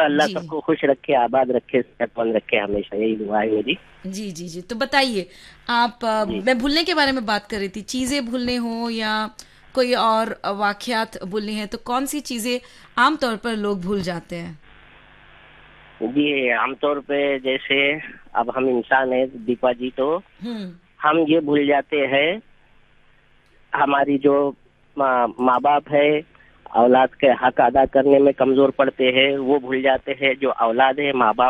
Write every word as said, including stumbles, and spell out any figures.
अल्लाह जी सबको खुश रखे, आबाद रखे, सेहतमंद रखे, हमेशा यही दुआ है मेरी। जी जी जी। तो बताइए आप, अ, जी मैं भूलने के बारे में बात कर रही थी, चीजें भूलने हो या कोई और वाकयात भूलनी है, तो कौन सी चीजें आमतौर पर लोग भूल जाते हैं? जी, आमतौर पे जैसे अब हम इंसान है दीपा जी, तो हम्म। हम ये भूल जाते हैं, हमारी जो माँ माँ बाप है, औलाद के हक अदा करने में कमजोर पड़ते हैं, वो भूल जाते हैं। जो औलाद है माँ बाप